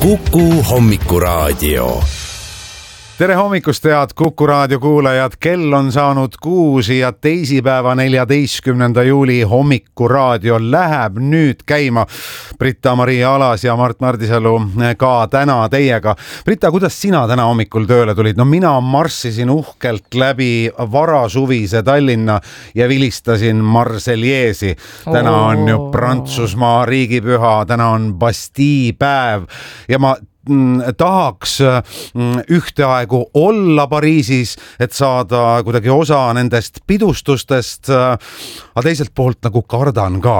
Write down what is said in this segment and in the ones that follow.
Kuku Hommikuraadio. Tere hommikust, head Kuku raadio kuulajad. Kell on saanud 6 ja teisipäeva 14. juuli Hommikuraadio läheb nüüd käima. Britta-Maria Alas ja Mart Mardisalu ka täna teiega. Britta, kuidas sina täna hommikul tööle tulid? No mina marssisin uhkelt läbi varasuvise Tallinna ja vilistasin Marseliesi. Täna on ju Prantsusmaa riigipüha, täna on Bastille päev ja ma tahaks ühteaegu olla Pariisis, et saada kuidagi osa nendest pidustustest, aga teiselt poolt nagu kardan ka.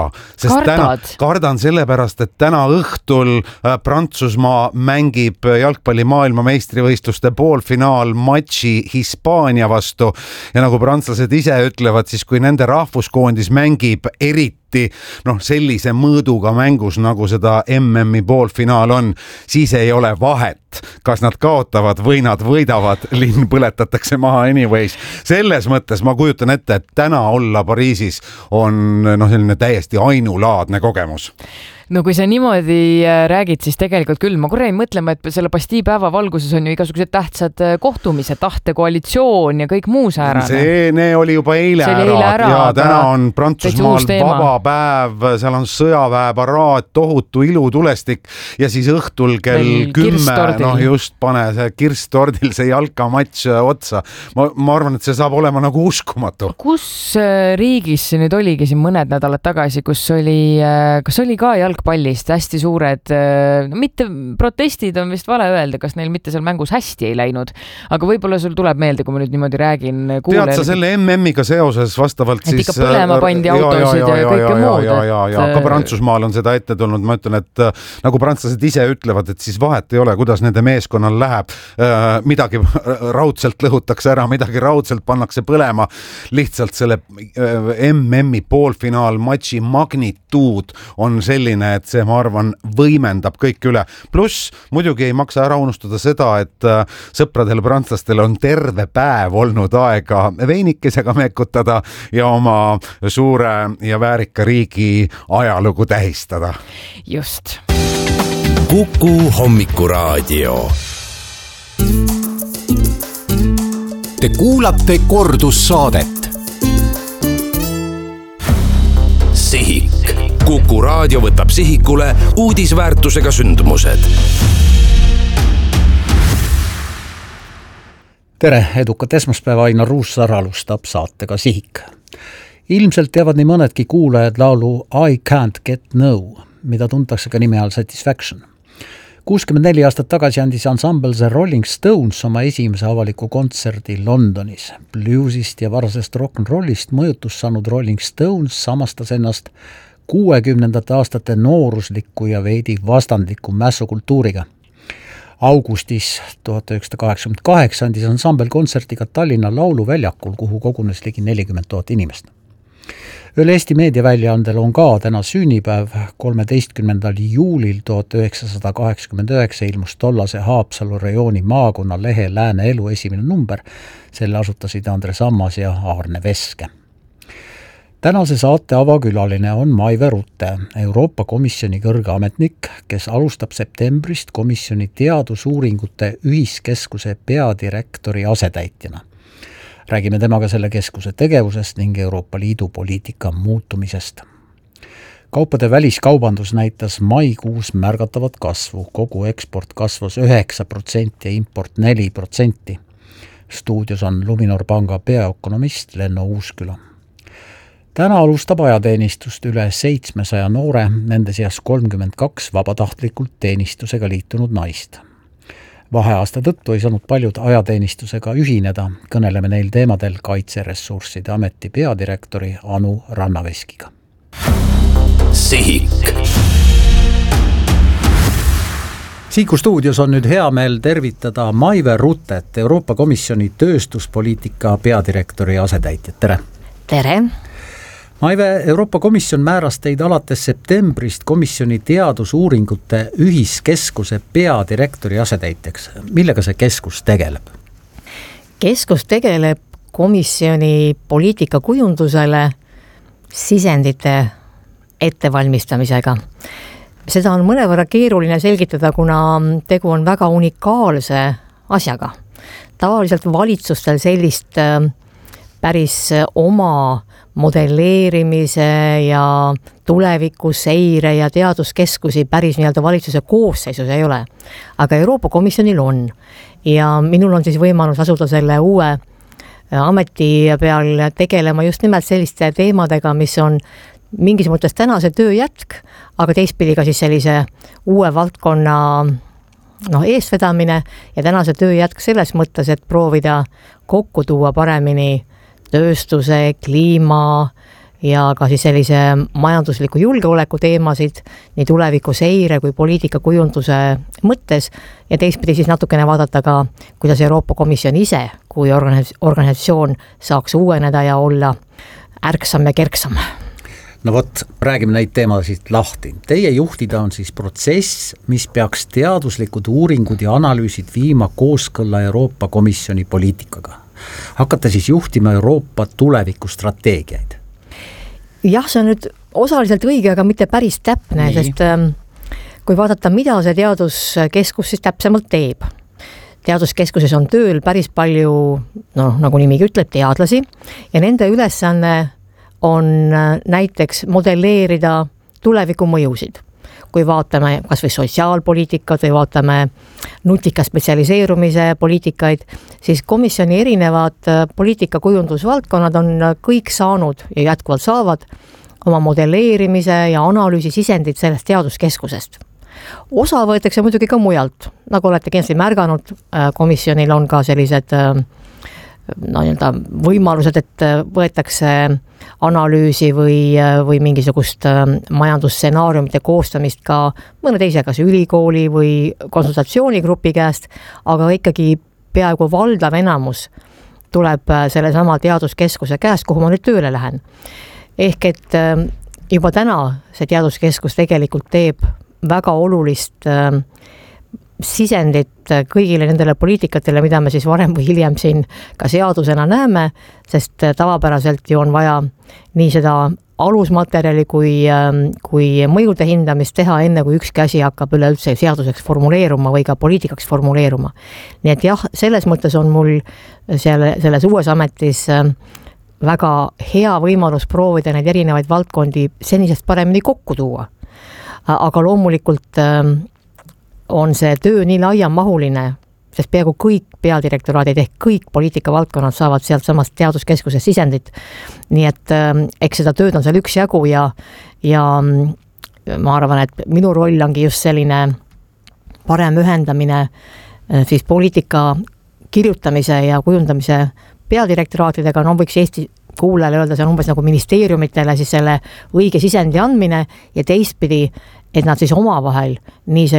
Kardan sellepärast, et täna õhtul Prantsusmaa mängib jalgpalli maailmameistrivõistluste poolfinaalmatši Hispaania vastu ja nagu prantslased ise ütlevad, siis kui nende rahvuskoondis mängib eriti sellise mõõduga mängus, nagu seda MM-i poolfinaal on, siis ei ole vahet, kas nad kaotavad või nad võidavad, linn põletatakse maha anyways. Selles mõttes ma kujutan ette, et täna olla Pariisis on selline täiesti ainulaadne kogemus. No kui sa niimoodi räägid, siis tegelikult küll. Ma korra ei mõtlema, et selle Bastille päeva valguses on ju igasugused tähtsad kohtumised, tahtekoalitsioon ja kõik muu säärane. See oli juba eile ära ja täna on Prantsusmaal vaba päev, seal on sõjaväeparaad, tohutu ilutulestik ja siis õhtul kell 10, just pane see kirstordil see jalkamatš otsa. Ma arvan, et see saab olema nagu uskumatu. Kus riigis nüüd oligi siin mõned nädalad tagasi, kas oli ka jalgpallist hästi suured, mitte protestid on vist vale öelda, kas neil mitte seal mängus hästi ei läinud, aga võib-olla sul tuleb meelde, kui ma nüüd niimoodi räägin. Tead sa selle MM-iga seoses vastavalt et ikka põlema pandi autosid ja kõike muud. Ka Prantsusmaal on seda ette tulnud, ma ütlen, et nagu prantslased ise ütlevad, et siis vahet ei ole, kuidas nende meeskonnal läheb, midagi raudselt lõhutakse ära, midagi raudselt pannakse põlema, lihtsalt selle MM-i poolfinaal matši magnituud on selline, et see, ma arvan, võimendab kõik üle. Pluss muidugi ei maksa ära unustada seda, et sõpradel prantslastel on terve päev olnud aega veinikesega mekutada ja oma suure ja väärika riigi ajalugu tähistada. Just. Kuku Hommikuraadio. Te kuulate kordussaadet. Sihik. Kuku raadio võtab sihikule uudisväärtusega sündmused. Tere, edukat esmaspäeva, Ainar Ruussaar alustab saatega Sihik. Ilmselt teavad nii mõnedki kuulajad laulu I Can't Get No, mida tuntakse ka nime all Satisfaction. 64 aastat tagasi andis ansambel The Rolling Stones oma esimese avaliku kontserdi Londonis. Bluesist ja varasest rock'n'rollist mõjutus saanud Rolling Stones samastas ennast 60. aastate noorusliku ja veidi vastandliku mässukultuuriga. Augustis 1988 andis ansambel kontsertiga Tallinna Lauluväljakul, kuhu kogunes ligi 40 000 inimest. Üle Eesti meediaväljaandel on ka täna sünnipäev. 13. juulil 1989 ilmus tollase Haapsalu rajooni maakonna lehe Lääne elu esimene number. Selle asutasid Andres Ammas ja Aarne Veske. Tänase saate avakülaline on Maive Rutte, Euroopa Komisjoni kõrge ametnik, kes alustab septembrist komisjoni teadusuuringute ühiskeskuse peadirektori asetäitjana. Räägime temaga selle keskuse tegevusest ning Euroopa Liidu poliitika muutumisest. Kaupade väliskaubandus näitas maikuus märgatavat kasvu, kogu eksport kasvas 9% ja import 4%. Stuudios on Luminor Panga peaökonomist Lenno Uusküla. Täna alustab ajateenistust üle 700 noore, nende seas 32 vabatahtlikult teenistusega liitunud naist. Vaheaasta tõttu ei saanud paljud ajateenistusega ühineda, kõneleme neil teemadel Kaitseressursside Ameti peadirektori Anu Rannaveskiga. Sihik. Sihiku stuudios on nüüd hea meel tervitada Maive Ruttet, Euroopa Komisjoni tööstuspoliitika peadirektori asetäitjat. Tere! Tere! Maive, Euroopa Komisjon määras teid alates septembrist komisjoni teadusuuringute ühiskeskuse peadirektori asetäitjaks. Millega see keskus tegeleb? Keskus tegeleb komisjoni poliitika kujundusele sisendite ettevalmistamisega. seda on mõnevõrra keeruline selgitada, kuna tegu on väga unikaalse asjaga. Tavaliselt valitsustel sellist päris oma modelleerimise ja tulevikuseire ja teaduskeskusi päris nii-öelda valitsuse koosseisus ei ole. Aga Euroopa Komisjonil on ja minul on siis võimalus asuda selle uue ameti peal tegelema just nimelt selliste teemadega, mis on mingis mõttes tänase töö jätk, aga teistpidi ka siis sellise uue valdkonna eestvedamine ja tänase töö jätk selles mõttes, et proovida kokku tuua paremini tööstuse, kliima ja ka siis sellise majandusliku julgeoleku teemasid nii tuleviku seire kui poliitika kujunduse mõttes ja teistpidi siis natukene vaadata ka, kuidas Euroopa Komisjon ise kui organisatsioon saaks uueneda ja olla ärksam ja kerksam. No vot, räägime neid teemasid lahti. Teie juhtida on siis protsess, mis peaks teaduslikud uuringud ja analüüsid viima kooskõlla Euroopa Komisjoni poliitikaga. Hakkate siis juhtima Euroopa tulevikustrateegiaid? Jah, see on nüüd osaliselt õige, aga mitte päris täpne, sest kui vaadata, mida see teaduskeskus siis täpsemalt teeb. Teaduskeskuses on tööl päris palju, nagu nimigi ütleb, teadlasi ja nende ülesanne on näiteks modelleerida tuleviku mõjusid. Kui vaatame kas või sotsiaalpoliitikat või vaatame nutika spetsialiseerumise poliitikaid, siis komisjoni erinevad poliitikakujundusvaldkonnad on kõik saanud ja jätkuvalt saavad oma modelleerimise ja analüüsi sisendid sellest teaduskeskusest. Osa võetakse muidugi ka mujalt, nagu olete kindlasti märganud, komisjonil on ka sellised võimalused, et võetakse analüüsi või mingisugust majandusstsenaariumite koostamist ka mõne teise, kas ülikooli või konsultatsioonigrupi käest, aga ikkagi peaaegu valdav enamus tuleb selle sama teaduskeskuse käest, kuhu ma nüüd tööle lähen. Ehk et juba täna see teaduskeskus tegelikult teeb väga olulist sisendit kõigile nendele poliitikatele, mida me siis varem või hiljem siin ka seadusena näeme, sest tavapäraselt ju on vaja nii seda alusmaterjali kui mõjude hindamist teha enne, kui ükski asi hakkab üleüldse seaduseks formuleeruma või ka poliitikaks formuleeruma. Nii et jah, selles mõttes on mul selles uues ametis väga hea võimalus proovida neid erinevaid valdkondi senisest paremini kokku tuua. Aga loomulikult on see töö nii laiamahuline, sest peaaegu kõik peadirektoraadid ehk kõik poliitikavaldkonnad saavad sealt samast teaduskeskuses sisendit. Nii et eks seda tööd on seal üksjagu ja ma arvan, et minu roll ongi just selline parem ühendamine siis poliitika kirjutamise ja kujundamise peadirektoraatidega, võiks Eesti kuulajale öelda, see on umbes nagu ministeeriumitele siis selle õige sisendi andmine ja teistpidi, et nad siis omavahel nii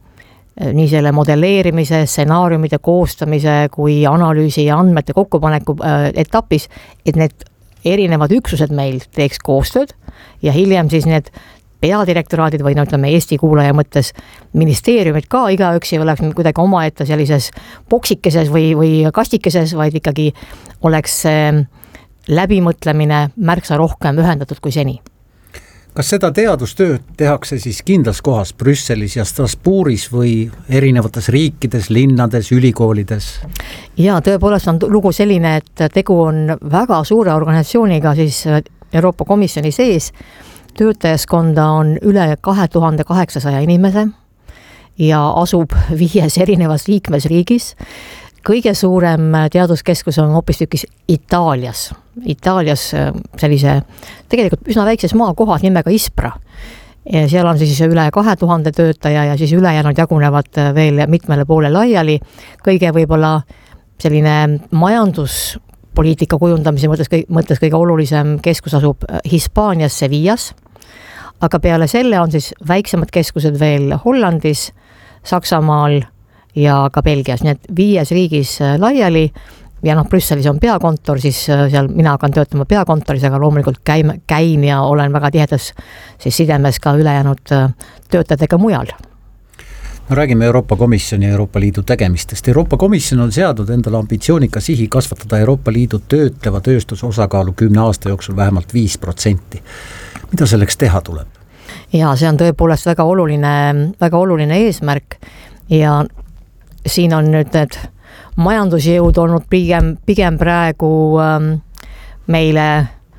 selle modelleerimise, stsenaariumide koostamise kui analüüsi ja andmete kokkupaneku etapis, et need erinevad üksused meil teeks koostööd ja hiljem siis need peadirektoraadid või ütleme Eesti kuulaja mõttes ministeeriumid ka igaüks ei oleks kuidagi omaette sellises boksikeses või kastikeses, vaid ikkagi oleks läbimõtlemine märksa rohkem ühendatud kui seni. Kas seda teadustööd tehakse siis kindlas kohas Brüsselis ja Strasbourgis või erinevates riikides, linnades, ülikoolides? Ja tõepoolest on lugu selline, et tegu on väga suure organisatsiooniga siis Euroopa Komisjoni sees. Töötajaskonda on üle 2800 inimese ja asub 5 erinevas liikmesriigis. Kõige suurem teaduskeskus on hoopistükkis Itaalias sellise tegelikult üsna väikses maakohas nimega Ispra. Ja seal on siis üle 2000 töötaja ja siis ülejäänud jagunevad veel mitmele poole laiali. Kõige võib-olla selline majanduspoliitika kujundamise mõttes kõige olulisem keskus asub Hispaanias Sevillas, aga peale selle on siis väiksemad keskused veel Hollandis, Saksamaal ja ka Belgias, nii et 5 riigis laiali ja Brüsselis on peakontor, siis seal mina hakkan töötama peakontoris, aga loomulikult käin ja olen väga tihedas siis sidemes ka ülejäänud töötajatega mujal. No räägime Euroopa Komisjoni ja Euroopa Liidu tegemistest. Euroopa Komisjon on seadnud endale ambitsioonika sihi kasvatada Euroopa Liidu töötleva tööstuse osakaalu 10 aasta jooksul vähemalt 5%. Mida selleks teha tuleb? Ja see on tõepoolest väga oluline eesmärk ja siin on nüüd need majandusjõud olnud pigem praegu meile,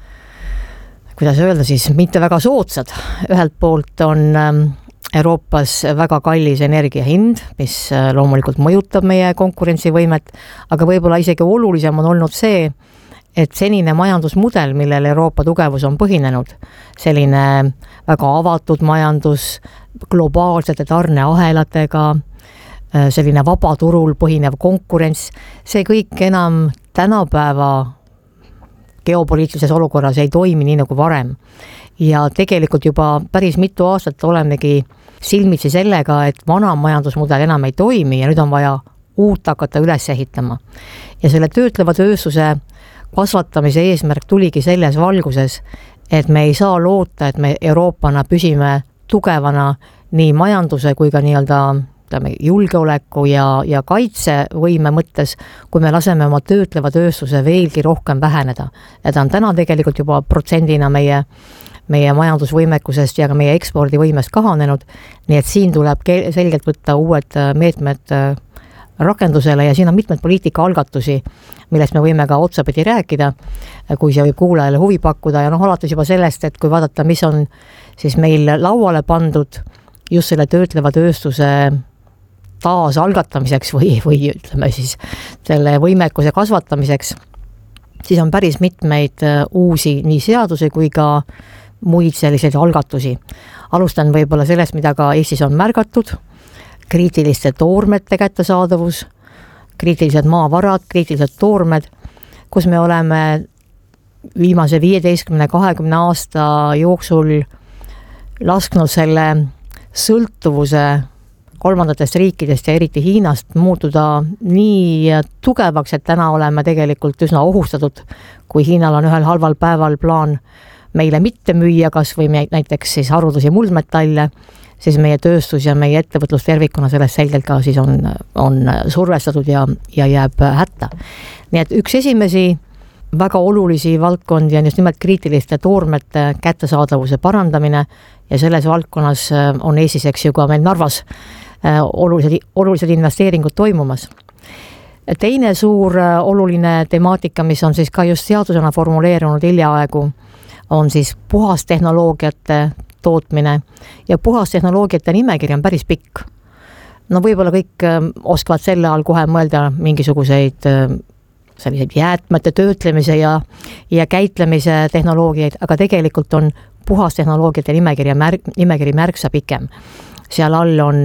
kuidas öelda siis, mitte väga soodsad. Ühelt poolt on Euroopas väga kallis energia hind, mis loomulikult mõjutab meie konkurentsivõimet, aga võib-olla isegi olulisem on olnud see, et senine majandusmudel, millel Euroopa tugevus on põhinenud, selline väga avatud majandus, globaalsete tarneahelatega, selline vabaturul põhinev konkurents, see kõik enam tänapäeva geopoliitilises olukorras ei toimi nii nagu varem. Ja tegelikult juba päris mitu aastat olemegi silmitsi sellega, et vana majandusmudel enam ei toimi ja nüüd on vaja uut hakata üles ehitama. Ja selle töötleva tööstuse kasvatamise eesmärk tuligi selles valguses, et me ei saa loota, et me Euroopana püsime tugevana nii majanduse kui ka nii-öelda julgeoleku ja kaitsevõime mõttes, kui me laseme oma töötleva tööstuse veelgi rohkem väheneda. Ja ta on täna tegelikult juba protsendina meie majandusvõimekusest ja ka meie ekspordivõimest kahanenud, nii et siin tuleb selgelt võtta uued meetmed rakendusele ja siin on mitmed poliitikaalgatusi, millest me võime ka otsapidi rääkida, kui see võib kuulajale huvi pakkuda ja alates juba sellest, et kui vaadata, mis on siis meil lauale pandud just selle töötleva tööstuse taasalgatamiseks või ütleme siis selle võimekuse kasvatamiseks, siis on päris mitmeid uusi nii seadusi kui ka muid selliseid algatusi. Alustan võib-olla sellest, mida ka Eestis on märgatud, kriitiliste toormete kättesaadavus, kriitilised maavarad, kriitilised toormed, kus me oleme viimase 15-20 aasta jooksul lasknud selle sõltuvuse kolmandatest riikidest ja eriti Hiinast muutuda nii tugevaks, et täna oleme tegelikult üsna ohustatud, kui Hiinal on ühel halval päeval plaan meile mitte müüa, kas või näiteks siis haruldasi muldmetalle, siis meie tööstus ja meie ettevõtlus tervikuna sellest selgelt ka siis on survestatud ja jääb hätta. Nii et üks esimesi väga olulisi valdkondi on just nimelt kriitiliste toormete kättesaadavuse parandamine ja selles valdkonnas on Eestis, eks ju, ka meil Narvas olulised investeeringud toimumas. Teine suur oluline temaatika, mis on siis ka just seadusena formuleerunud hiljaaegu, on siis puhastehnoloogiate tootmine ja puhastehnoloogiate nimekiri on päris pikk. No võib-olla kõik oskavad selle all kohe mõelda mingisuguseid selliseid jäätmete töötlemise ja käitlemise tehnoloogiaid, aga tegelikult on puhastehnoloogiate nimekiri märksa pikem. Seal all on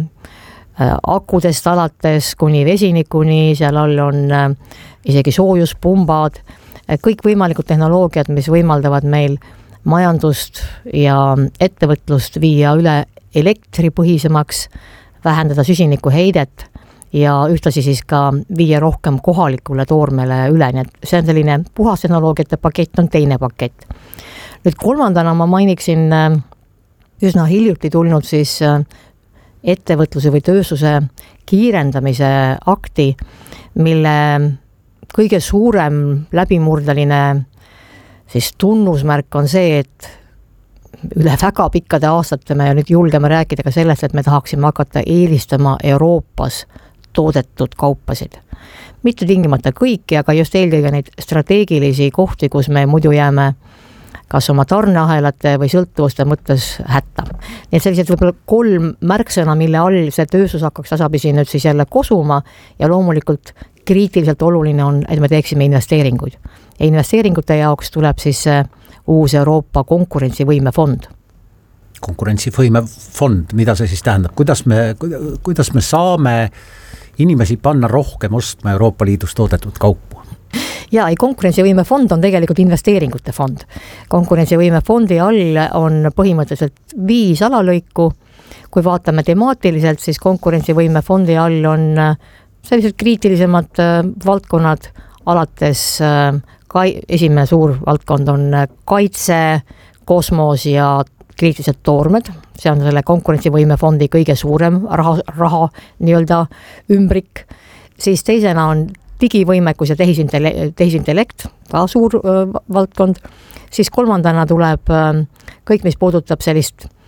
akudest alates kuni vesinikuni, seal all on isegi soojuspumbad, kõik võimalikud tehnoloogiad, mis võimaldavad meil majandust ja ettevõtlust viia üle elektripõhisemaks, vähendada süsinikuheidet ja ühtlasi siis ka viia rohkem kohalikule toormele üle, nii et see on selline puhastehnoloogiate pakett, on teine pakett. Nüüd kolmandana ma mainiksin üsna hiljuti tulnud siis ettevõtluse või tööstuse kiirendamise akti, mille kõige suurem läbimurdeline siis tunnusmärk on see, et üle väga pikkade aastate me nüüd julgeme rääkida ka sellest, et me tahaksime hakata eelistama Euroopas toodetud kaupasid. Mitte tingimata kõiki, aga just eelkõige neid strateegilisi kohti, kus me muidu jääme kas oma tarneahelate või sõltuvuste mõttes hätta. Nii et sellised võib-olla 3 märksõna, mille all see tööstus hakkaks tasapisi nüüd siis jälle kosuma ja loomulikult kriitiliselt oluline on, et me teeksime investeeringuid. Ja investeeringute jaoks tuleb siis uus Euroopa konkurentsivõimefond. Konkurentsivõimefond, mida see siis tähendab? Kuidas me saame inimesi panna rohkem ostma Euroopa Liidus toodetud kaupu? Ja konkurentsivõimefond on tegelikult investeeringute fond. Konkurentsivõimefondi all on põhimõtteliselt 5 alalõiku. Kui vaatame temaatiliselt, siis konkurentsivõimefondi all on sellised kriitilisemad valdkonnad alates esimene suur valdkond on kaitse, kosmos ja kriitilised toormed. See on selle konkurentsivõimefondi kõige suurem raha nii-öelda ümbrik. Siis teisena on digivõimekus ja tehisintellekt, ka suur valdkond. Siis kolmandana tuleb kõik, mis puudutab sellist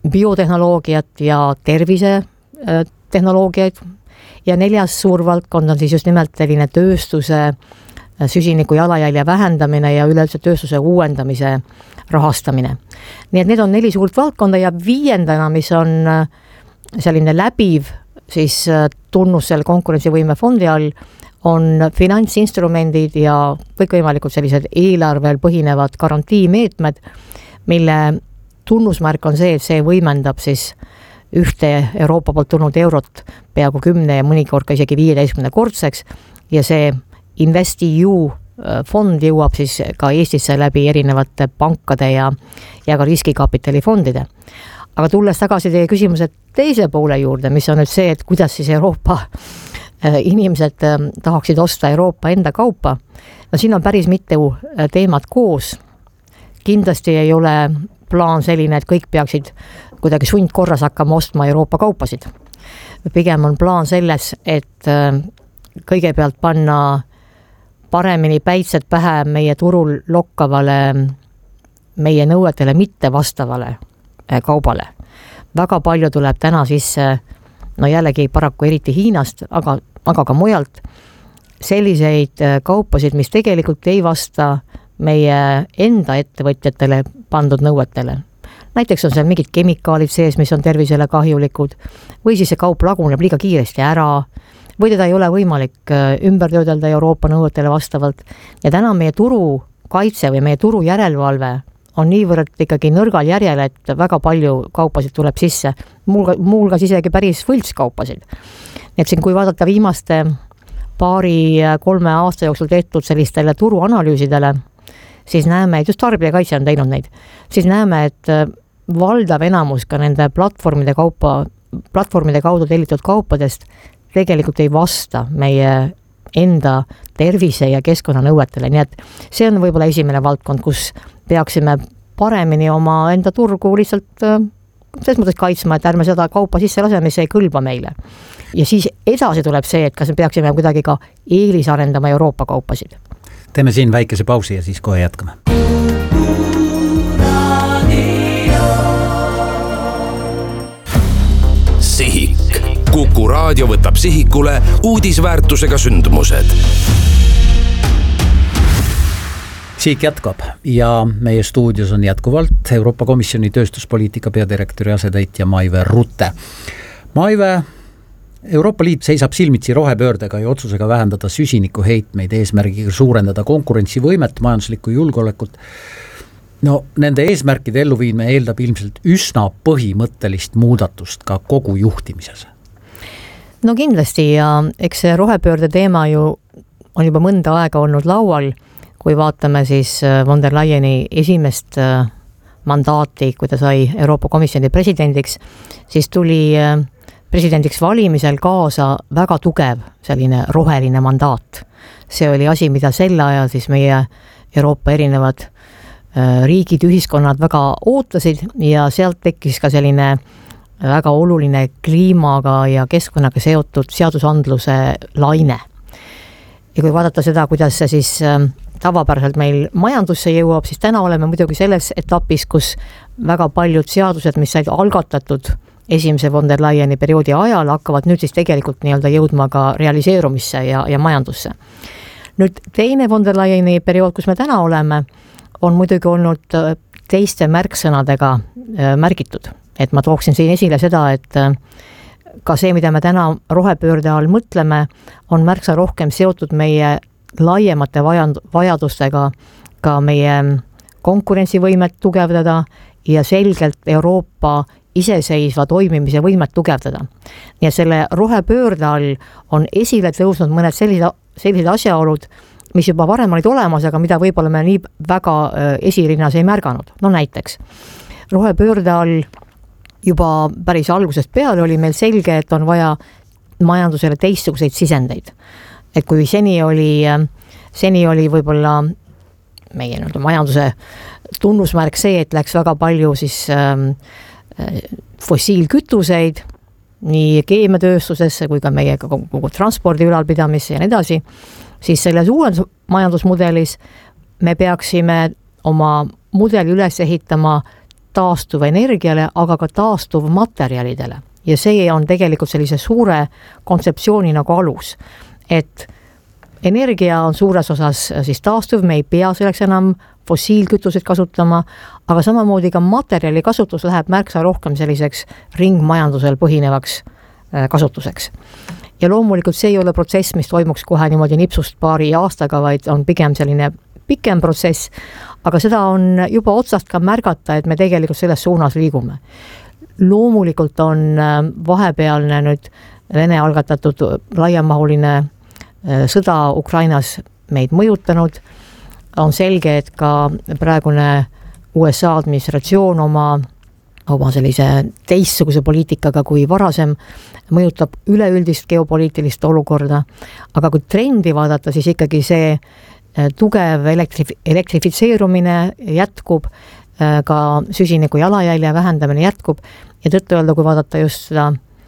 biotehnoloogiat ja tervisetehnoloogiaid ja 4. suur valdkond on siis just nimelt selline tööstuse süsiniku jalajälje vähendamine ja üleüldse tööstuse uuendamise rahastamine. Nii et need on 4 suurt valdkonda ja 5. mis on selline läbiv siis tunnus selle konkurentsivõime fondi all, on finantsinstrumendid ja kõikvõimalikud sellised eelarvel põhinevad garantiimeetmed, mille tunnusmärk on see, et see võimendab siis ühte Euroopa poolt tulnud eurot peaaegu 10 ja mõnikord ka isegi 15 kordseks ja see InvestEU fond jõuab siis ka Eestisse läbi erinevate pankade ja ka riskikapitalifondide. Aga tulles tagasi teie küsimuse teise poole juurde, mis on nüüd see, et kuidas siis Euroopa inimesed tahaksid osta Euroopa enda kaupa, no siin on päris mitu teemat koos. Kindlasti ei ole plaan selline, et kõik peaksid kuidagi sundkorras hakkama ostma Euroopa kaupasid. Pigem on plaan selles, et kõigepealt panna paremini päitsed pähe meie turul lokkavale, meie nõuetele mitte vastavale kaubale. Väga palju tuleb täna sisse, no jällegi paraku eriti Hiinast, aga ka mujalt, selliseid kaupasid, mis tegelikult ei vasta meie enda ettevõtjatele pandud nõuetele. Näiteks on seal mingid kemikaalid sees, mis on tervisele kahjulikud, või siis see kaup laguneb liiga kiiresti ära, või teda ei ole võimalik ümber töödelda Euroopa nõuetele vastavalt. Ja täna meie turu kaitse või meie turu järelevalve on niivõrd ikkagi nõrgal järjel, et väga palju kaupasid tuleb sisse, muuhulgas isegi päris võltskaupasid. Et siin, kui vaadata viimaste 2-3 aasta jooksul tehtud sellistele turuanalüüsidele, siis näeme, et just tarbijakaitse on teinud neid, siis näeme, et valdav enamus ka nende platvormide kaudu tellitud kaupadest tegelikult ei vasta meie enda tervise ja keskkonnanõuetele, nii et see on võib-olla esimene valdkond, kus peaksime paremini oma enda turgu lihtsalt selles mõttes kaitsma, et ärme seda kaupa sisse lase, mis ei kõlba meile. Ja siis edasi tuleb see, et kas me peaksime kuidagi ka eelisarendama Euroopa kaupasid. Teeme siin väikese pausi ja siis kohe jätkame. Sihik. Kuku Raadio võtab sihikule uudisväärtusega sündmused. Sihik jätkab ja meie stuudios on jätkuvalt Euroopa Komisjoni tööstuspoliitika peadirektori asetäitja Maive Rutte. Maive, Euroopa Liit seisab silmitsi rohepöördega ja otsusega vähendada süsiniku heitmeid eesmärgiga suurendada konkurentsivõimet, majanduslikku julgeolekut. No nende eesmärkide elluviimine eeldab ilmselt üsna põhimõttelist muudatust ka kogu juhtimises. No kindlasti ja eks see rohepöörde teema ju on juba mõnda aega olnud laual, kui vaatame siis von der Leyeni esimest mandaati, kui ta sai Euroopa Komisjoni presidendiks, siis tuli presidendiks valimisel kaasa väga tugev selline roheline mandaat. See oli asi, mida sel ajal siis meie Euroopa erinevad riigid, ühiskonnad väga ootasid ja sealt tekkis ka selline väga oluline kliimaga ja keskkonnaga seotud seadusandluse laine. Ja kui vaadata seda, kuidas see siis tavapäraselt meil majandusse jõuab, siis täna oleme muidugi selles etapis, kus väga paljud seadused, mis said algatatud esimese von der Leyeni perioodi ajal, hakkavad nüüd siis tegelikult nii-öelda jõudma ka realiseerumisse ja majandusse. Nüüd teine von der Leyeni periood, kus me täna oleme, on muidugi olnud teiste märksõnadega märgitud. Et ma tooksin siin esile seda, et ka see, mida me täna rohepöörde all mõtleme, on märksa rohkem seotud meie laiemate vajadustega ka meie konkurentsivõimet tugevdada ja selgelt Euroopa iseseisva toimimise võimet tugevdada. Nii et selle rohepöörde all on esile tõusnud mõned sellised asjaolud, mis juba varem olid olemas, aga mida võib-olla me nii väga esirinnas ei märganud. No näiteks, rohepöörde all juba päris algusest peale oli meil selge, et on vaja majandusele teistsuguseid sisendeid. Et kui seni oli võib-olla meie majanduse tunnusmärk see, et läks väga palju siis fossiilkütuseid nii keemiatööstusesse kui ka meie kogu transpordi ülalpidamisse ja nii edasi, siis selles uues majandusmudelis me peaksime oma mudeli üles ehitama taastuvenergiale, aga ka taastuvmaterjalidele. Ja see on tegelikult sellise suure kontseptsiooni nagu alus, et energia on suures osas siis taastuv, me ei pea selleks enam fossiilkütuseid kasutama, aga samamoodi ka materjali kasutus läheb märksa rohkem selliseks ringmajandusel põhinevaks kasutuseks. Ja loomulikult see ei ole protsess, mis toimuks kohe niimoodi nipsust paari aastaga, vaid on pigem selline pikem protsess, aga seda on juba otsast ka märgata, et me tegelikult selles suunas liigume. Loomulikult on vahepealne nüüd Vene algatatud laiamahuline sõda Ukrainas meid mõjutanud. On selge, et ka praegune USA administratsioon oma sellise teistsuguse poliitikaga kui varasem mõjutab üleüldist geopoliitilist olukorda. Aga kui trendi vaadata, siis ikkagi see tugev elektrifitseerumine jätkub, ka süsiniku jalajälje vähendamine jätkub ja tõtt-öelda, kui vaadata just seda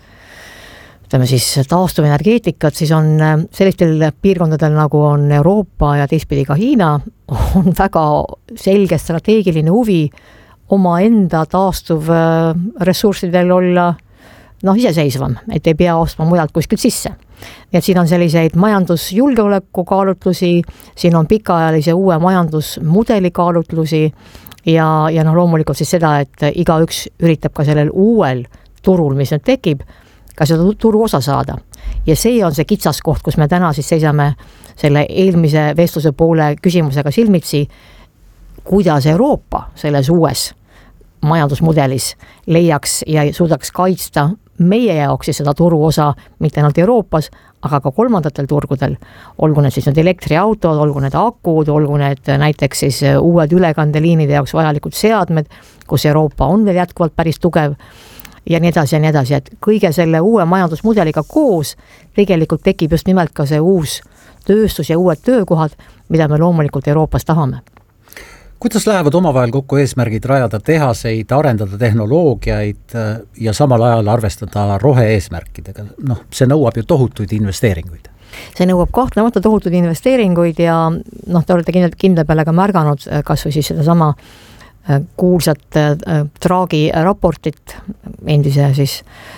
siis taastuvenergeetikat, siis on sellistel piirkondadel nagu on Euroopa ja teistpidi ka Hiina, on väga selge strateegiline huvi omaenda taastuv ressurssidel olla iseseisvam, et ei pea ostma mujalt kuskilt sisse. Nii et siin on selliseid majandusjulgeoleku kaalutlusi, siin on pikaajalise uue majandusmudeli kaalutlusi ja loomulikult siis seda, et igaüks üritab ka sellel uuel turul, mis nüüd tekib, ka seda turu osa saada. Ja see on see kitsaskoht, kus me täna siis seisame selle eelmise vestluse poole küsimusega silmitsi, kuidas Euroopa selles uues majandusmudelis leiaks ja suudaks kaitsta meie jaoks siis seda turu osa mitte ainult Euroopas, aga ka kolmandatel turgudel, olgu need siis need elektriautod, olgu need akud, olgu need näiteks siis uued ülekandeliinide jaoks vajalikud seadmed, kus Euroopa on veel jätkuvalt päris tugev ja nii edasi, et kõige selle uue majandusmudeliga koos tegelikult tekib just nimelt ka see uus tööstus ja uued töökohad, mida me loomulikult Euroopas tahame. Kuidas lähevad omavahel kokku eesmärgid rajada tehaseid, arendada tehnoloogiaid ja samal ajal arvestada rohe-eesmärkidega? See nõuab ju tohutuid investeeringuid. See nõuab kahtlemata tohutuid investeeringuid ja te olete kindla peale ka märganud kas või siis seda sama kuulsat Draghi raportit, endise siis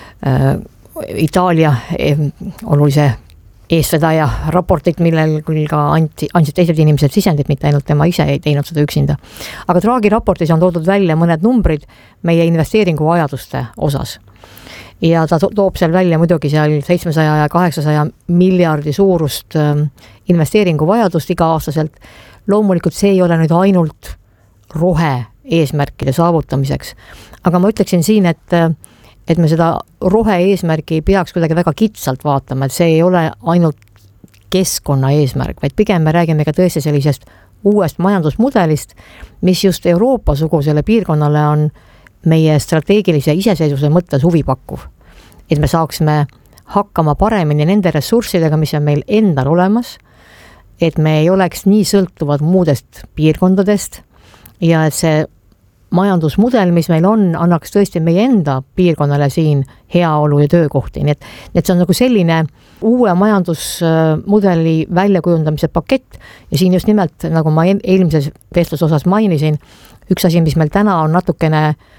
Itaalia olulise eestvedaja raportit, millel küll ka andsid teised inimesed sisendit, mitte ainult tema ise ei teinud seda üksinda. Aga Draghi raportis on toodud välja mõned numbrid meie investeeringu vajaduste osas. Ja ta toob seal välja muidugi seal 700 ja 800 miljardi suurust investeeringu vajadust iga aastaselt. Loomulikult see ei ole nüüd ainult rohe eesmärkide saavutamiseks. Aga ma ütleksin siin, et me seda rohe eesmärki ei peaks kuidagi väga kitsalt vaatama, et see ei ole ainult keskkonna eesmärk, vaid pigem me räägime ka tõesti sellisest uuest majandusmudelist, mis just Euroopa-sugusele piirkonnale on meie strateegilise iseseisvuse mõttes huvipakkuv. Et me saaksime hakkama paremini nende ressurssidega, mis on meil endal olemas, et me ei oleks nii sõltuvad muudest piirkondadest ja et see majandusmudel, mis meil on, annaks tõesti meie enda piirkonnale siin heaolu ja töökohti. Nii et see on nagu selline uue majandusmudeli väljakujundamise pakett ja siin just nimelt, nagu ma eelmises vestlusosas mainisin, üks asi, mis meil täna on natukene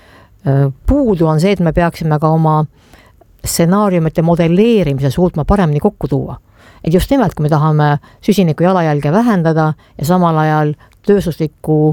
puudu, on see, et me peaksime ka oma stsenaariumite modelleerimise suutma paremini kokku tuua. Et just nimelt, kui me tahame süsiniku jalajälge vähendada ja samal ajal tööstuslikku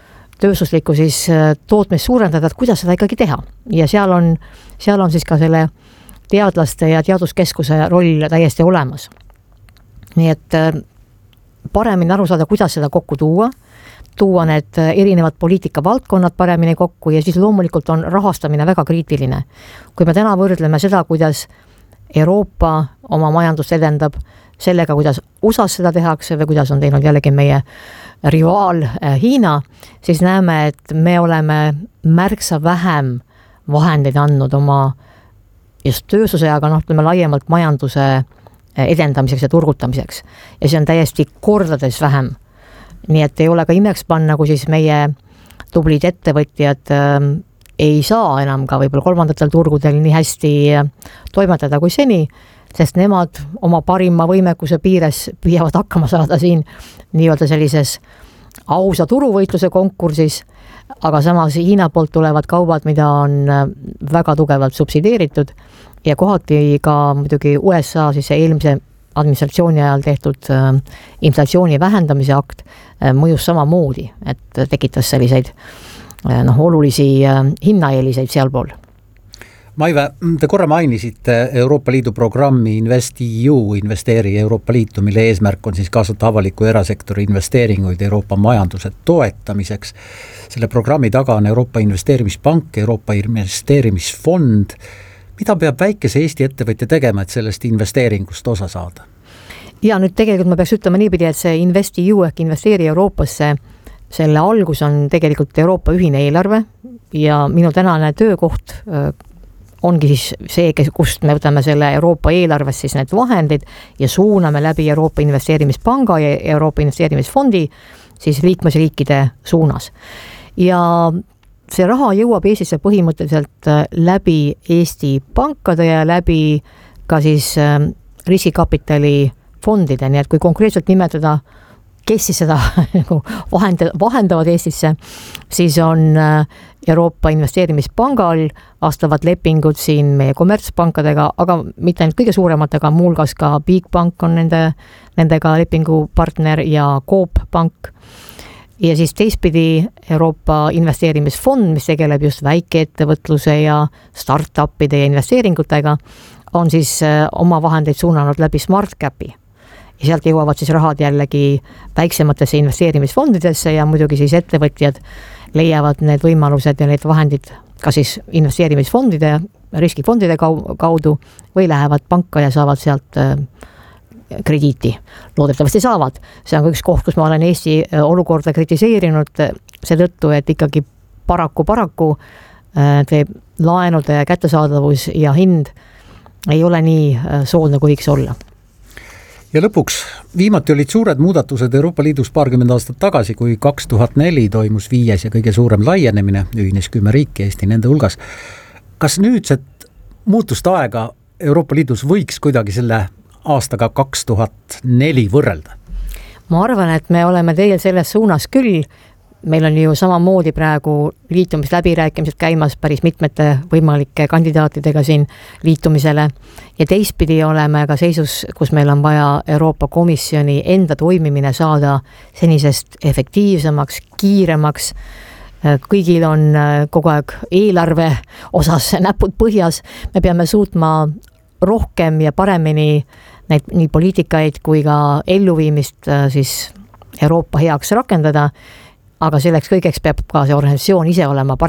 siis tootmist suurendada, et kuidas seda ikkagi teha. Ja seal on siis ka selle teadlaste ja teaduskeskuse roll täiesti olemas. Nii et paremini aru saada, kuidas seda kokku tuua need erinevad poliitikavaldkonnad paremini kokku ja siis loomulikult on rahastamine väga kriitiline. Kui me täna võrdleme seda, kuidas Euroopa oma majandust edendab, sellega, kuidas USAs seda tehakse või kuidas on teinud jällegi meie rivaal Hiina, siis näeme, et me oleme märksa vähem vahendeid andnud oma just tööstuse, aga ütleme laiemalt majanduse edendamiseks ja turgutamiseks. Ja see on täiesti kordades vähem. Nii et ei ole ka imeks panna, kui siis meie tublid ettevõtjad ei saa enam ka võib-olla kolmandatel turgudel nii hästi toimetada kui seni, sest nemad oma parima võimekuse piires püüavad hakkama saada siin nii-öelda sellises ausa turuvõitluse konkursis, aga samas Hiina poolt tulevad kaubad, mida on väga tugevalt subsideeritud ja kohati ka muidugi USA siis eelmise administratsiooni ajal tehtud inflatsiooni vähendamise akt mõjus samamoodi, et tekitas selliseid olulisi hinnaeeliseid sealpool. Maive, te korra mainisite Euroopa Liidu programmi InvestEU, investeeri Euroopa Liitu, mille eesmärk on siis kaasata avaliku erasektori investeeringuid Euroopa majanduse toetamiseks. Selle programmi taga on Euroopa Investeerimispank, Euroopa Investeerimisfond. Mida peab väikese Eesti ettevõtja tegema, et sellest investeeringust osa saada? Ja nüüd tegelikult ma peaks ütlema niipidi, et see InvestEU ehk investeeri Euroopasse, selle algus on tegelikult Euroopa ühine eelarve ja minu tänane töökoht ongi siis see, kust me võtame selle Euroopa eelarvest siis need vahendid ja suuname läbi Euroopa Investeerimispanga ja Euroopa Investeerimisfondi siis liikmesriikide suunas. Ja see raha jõuab Eestisse põhimõtteliselt läbi Eesti pankade ja läbi ka siis riskikapitali fondide, nii et kui konkreetselt nimetada, kes siis seda vahendavad Eestisse, siis on Euroopa Investeerimispangal vastavad lepingud siin meie kommertspankadega, aga mitte ainult kõige suurematega, muulgas ka Bigbank on nendega lepingupartner ja Coop Pank. Ja siis teistpidi Euroopa Investeerimisfond, mis tegeleb just väikeettevõtluse ja startupide ja investeeringutega, on siis oma vahendeid suunanud läbi SmartCapi. Ja sealt jõuavad siis rahad jällegi väiksematesse investeerimisfondidesse ja muidugi siis ettevõtjad leiavad need võimalused ja need vahendid ka siis investeerimisfondide, riskifondide kaudu või lähevad panka ja saavad sealt krediiti. Loodetavasti saavad. See on üks koht, kus ma olen Eesti olukorda kritiseerinud seetõttu, et ikkagi paraku teeb laenude kättesaadavus ja hind ei ole nii soodne, kui võiks olla. Ja lõpuks, viimati olid suured muudatused Euroopa Liidus 20 aastat tagasi, kui 2004 toimus 5. ja kõige suurem laienemine, ühines 10 riiki Eesti nende hulgas. Kas nüüdset muutuste aega Euroopa Liidus võiks kuidagi selle aastaga 2004 võrrelda? Ma arvan, et me oleme teel selles suunas küll. Meil on ju samamoodi praegu liitumisläbirääkimised käimas päris mitmete võimalike kandidaatidega siin liitumisele ja teistpidi oleme ka seisus, kus meil on vaja Euroopa Komisjoni enda toimimine saada senisest efektiivsemaks, kiiremaks. Kõigil on kogu aeg eelarve osas näpud põhjas. Me peame suutma rohkem ja paremini nii poliitikaid kui ka elluviimist siis Euroopa heaks rakendada, aga selleks kõigeks peab ka see organisatsioon ise olema parem.